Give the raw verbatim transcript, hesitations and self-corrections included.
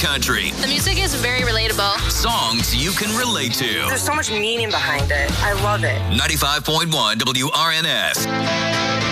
country. The music is very relatable. Songs you can relate to. There's so much meaning behind it. I love it. ninety-five point one W R N S.